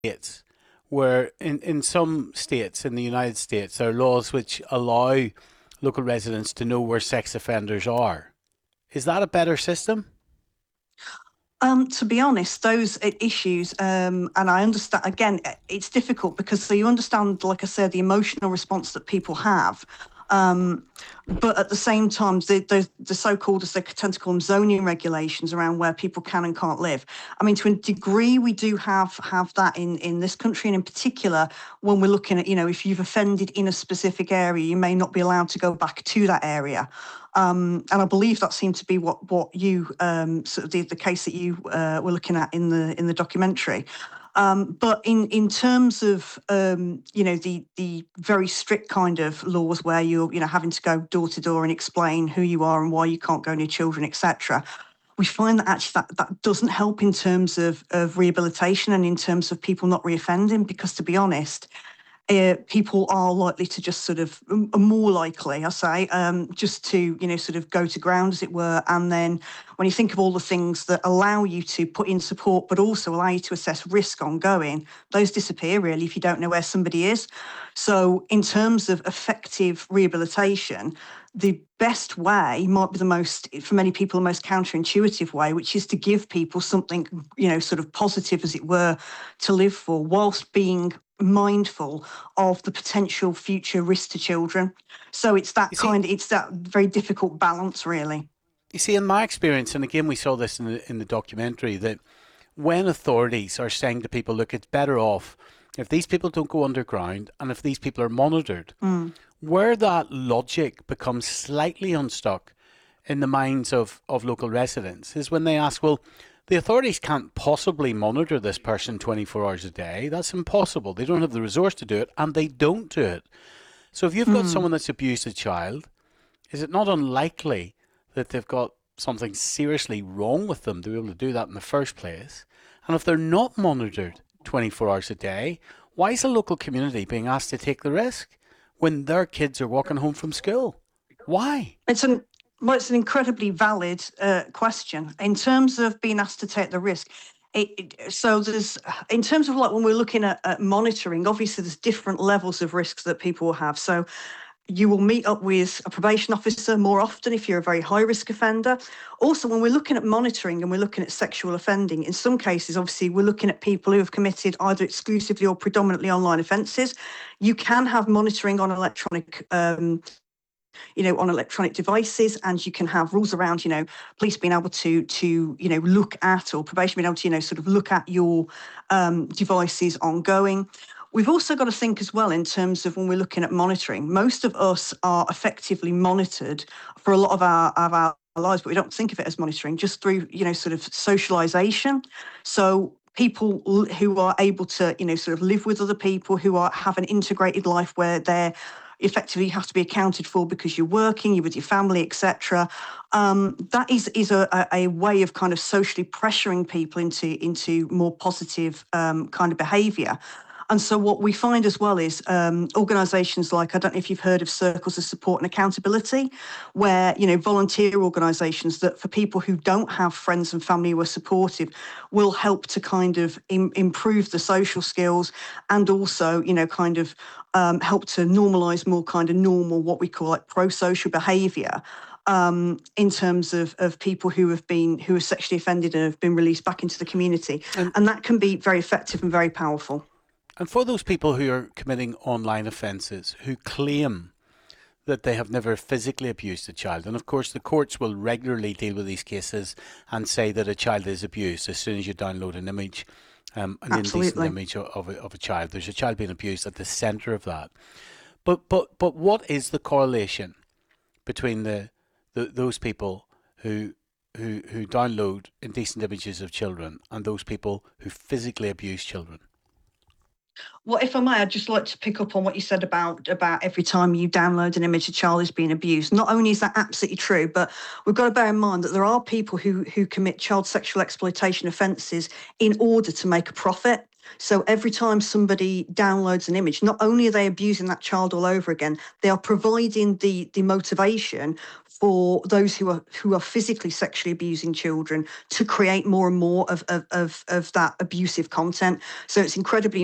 states where in some states in the United States there are laws which allow local residents to know where sex offenders are. Is that a better system? To be honest, those issues, and I understand, again, it's difficult because so you understand, like I said, the emotional response that people have. Um, but at the same time, the so-called, as they tend to call them, zoning regulations around where people can and can't live. I mean, to a degree, we do have that in this country, and in particular, when we're looking at, if you've offended in a specific area, you may not be allowed to go back to that area. And I believe that seemed to be what you sort of the case that you were looking at in the documentary. But in terms of the very strict kind of laws where you're having to go door to door and explain who you are and why you can't go near children, etc., we find that actually that doesn't help in terms of rehabilitation and in terms of people not reoffending, because to be honest, people are likely to just sort of more likely, I say, just to sort of go to ground, as it were. And then when you think of all the things that allow you to put in support, but also allow you to assess risk ongoing, those disappear really if you don't know where somebody is. So in terms of effective rehabilitation, the best way might be for many people, the most counterintuitive way, which is to give people something, sort of positive, as it were, to live for, whilst being mindful of the potential future risk to children. So You see, it's that very difficult balance, really. you see, in my experience, and again we saw this in the documentary, that when authorities are saying to people, look, it's better off if these people don't go underground and if these people are monitored, Mm. where that logic becomes slightly unstuck in the minds of local residents is when they ask, well, the authorities can't possibly monitor this person 24 hours a day. That's impossible. They don't have the resource to do it, and they don't do it. So if you've got Mm. someone that's abused a child, is it not unlikely that they've got something seriously wrong with them to be able to do that in the first place? And if they're not monitored 24 hours a day, why is the local community being asked to take the risk when their kids are walking home from school? Why? It's an Well, it's an incredibly valid question in terms of being asked to take the risk. So there's, in terms of like when we're looking at monitoring, obviously there's different levels of risks that people will have. So you will meet up with a probation officer more often if you're a very high risk offender. Also, when we're looking at monitoring and we're looking at sexual offending, in some cases, obviously, we're looking at people who have committed either exclusively or predominantly online offences. You can have monitoring on electronic devices, and you can have rules around, police being able to look at, or probation being able to, sort of look at your devices ongoing. We've also got to think as well in terms of when we're looking at monitoring. Most of us are effectively monitored for a lot of our lives, but we don't think of it as monitoring, just through, sort of socialization. So people who are able to, sort of live with other people, have an integrated life where they're effectively have to be accounted for because you're working, you're with your family, etc. That is a way of kind of socially pressuring people into more positive kind of behaviour. And so what we find as well is organisations like, I don't know if you've heard of Circles of Support and Accountability, where, volunteer organisations that for people who don't have friends and family who are supportive will help to kind of improve the social skills, and also, kind of help to normalise more kind of normal, what we call like pro-social behaviour, in terms of people who are sexually offended and have been released back into the community. And And that can be very effective and very powerful. and for those people who are committing online offences, who claim that they have never physically abused a child. And of course, the courts will regularly deal with these cases and say that a child is abused as soon as you download an image, an indecent Absolutely. image of a child. There's a child being abused at the centre of that. But what is the correlation between those people who download indecent images of children and those people who physically abuse children? Well, if I may, I'd just like to pick up on what you said about every time you download an image, a child is being abused. Not only is that absolutely true, but we've got to bear in mind that there are people who commit child sexual exploitation offences in order to make a profit. So every time somebody downloads an image, not only are they abusing that child all over again, they are providing the motivation for those who are physically sexually abusing children to create more and more of that abusive content. So it's incredibly